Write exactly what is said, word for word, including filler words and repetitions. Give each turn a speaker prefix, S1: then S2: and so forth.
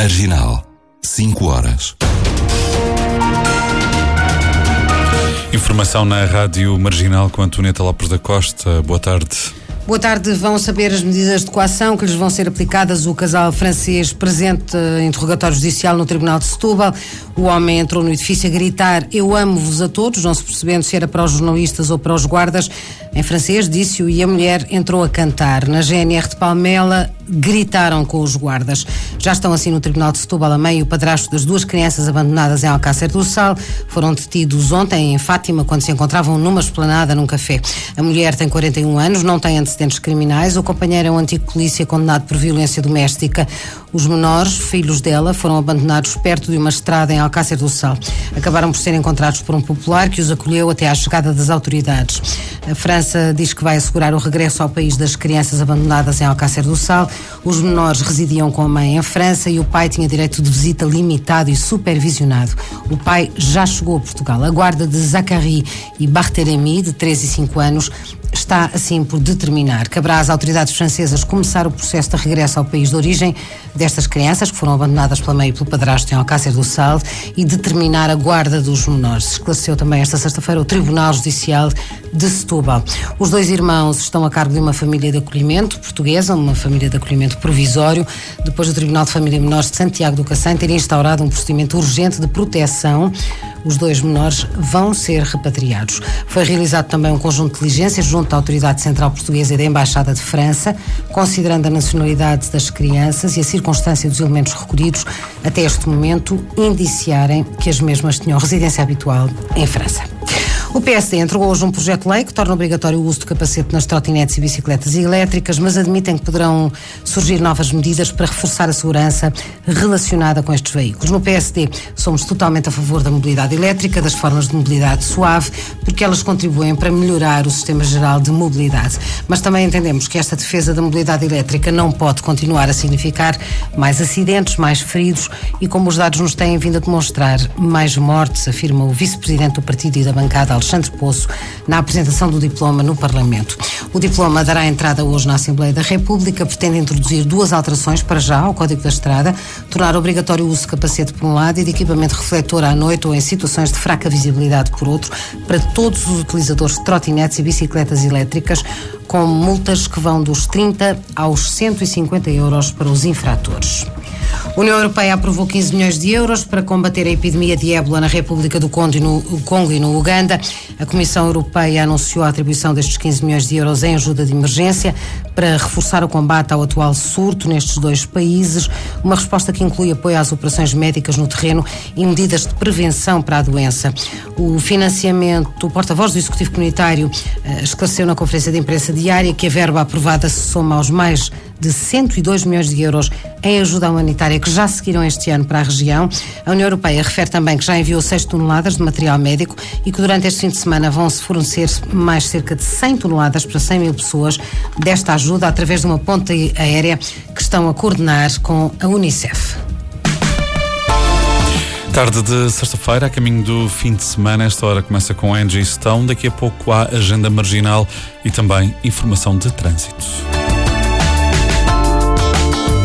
S1: Marginal, cinco horas.
S2: Informação na Rádio Marginal com Antonieta Lopes da Costa. Boa tarde.
S3: Boa tarde. Vão saber as medidas de coação que lhes vão ser aplicadas. O casal francês presente em interrogatório judicial no Tribunal de Setúbal. O homem entrou no edifício a gritar: "Eu amo-vos a todos", não se percebendo se era para os jornalistas ou para os guardas. Em francês disse-o, e a mulher entrou a cantar. Na G N R de Palmela gritaram com os guardas. Já estão assim no Tribunal de Setúbal a mãe e o padrasto das duas crianças abandonadas em Alcácer do Sal. Foram detidos ontem em Fátima quando se encontravam numa esplanada num café. A mulher tem quarenta e um anos, não tem antecedentes criminais. O companheiro é um antigo polícia condenado por violência doméstica. Os menores, filhos dela, foram abandonados perto de uma estrada em Alcácer do Sal. Acabaram por ser encontrados por um popular que os acolheu até à chegada das autoridades. A França diz que vai assegurar o regresso ao país das crianças abandonadas em Alcácer do Sal. Os menores residiam com a mãe em França e o pai tinha direito de visita limitado e supervisionado. O pai já chegou a Portugal. A guarda de Zachary e Barthélemy, de três e cinco anos, está assim por determinar. Caberá às autoridades francesas começar o processo de regresso ao país de origem destas crianças, que foram abandonadas pela mãe e pelo padrasto em Alcácer do Sal, e determinar a guarda dos menores. Esclareceu também esta sexta-feira o Tribunal Judicial de Setúbal. Os dois irmãos estão a cargo de uma família de acolhimento portuguesa, uma família de acolhimento provisório, depois do Tribunal de Família e Menores de Santiago do Cacém ter instaurado um procedimento urgente de proteção. Os dois menores vão ser repatriados. Foi realizado também um conjunto de diligências junto à Autoridade Central Portuguesa e da Embaixada de França, considerando a nacionalidade das crianças e a circunstância dos elementos recolhidos, até este momento indiciarem que as mesmas tinham residência habitual em França. O P S D entregou hoje um projeto de lei que torna obrigatório o uso do capacete nas trotinetes e bicicletas elétricas, mas admitem que poderão surgir novas medidas para reforçar a segurança relacionada com estes veículos. No P S D somos totalmente a favor da mobilidade elétrica, das formas de mobilidade suave, porque elas contribuem para melhorar o sistema geral de mobilidade. Mas também entendemos que esta defesa da mobilidade elétrica não pode continuar a significar mais acidentes, mais feridos e, como os dados nos têm vindo a demonstrar, mais mortes, afirma o vice-presidente do partido e da bancada, Alexandre Poço, na apresentação do diploma no Parlamento. O diploma dará entrada hoje na Assembleia da República, pretende introduzir duas alterações para já ao Código da Estrada, tornar obrigatório o uso de capacete por um lado e de equipamento refletor à noite ou em situações de fraca visibilidade por outro, para todos os utilizadores de trotinetes e bicicletas elétricas, com multas que vão dos trinta aos cento e cinquenta euros para os infratores. A União Europeia aprovou quinze milhões de euros para combater a epidemia de ébola na República do Congo e no, Congo e no Uganda. A Comissão Europeia anunciou a atribuição destes quinze milhões de euros em ajuda de emergência para reforçar o combate ao atual surto nestes dois países, uma resposta que inclui apoio às operações médicas no terreno e medidas de prevenção para a doença. O financiamento, o porta-voz do Executivo Comunitário uh, esclareceu na conferência de imprensa diária que a verba aprovada se soma aos mais de cento e dois milhões de euros em ajuda humanitária que já seguiram este ano para a região. A União Europeia refere também que já enviou seis toneladas de material médico e que durante este fim de semana vão-se fornecer mais cerca de cem toneladas para cem mil pessoas desta ajuda através de uma ponte aérea que estão a coordenar com a Unicef.
S2: Tarde de sexta-feira, a caminho do fim de semana. Esta hora começa com Angie Stone. Daqui a pouco há agenda marginal e também informação de trânsito.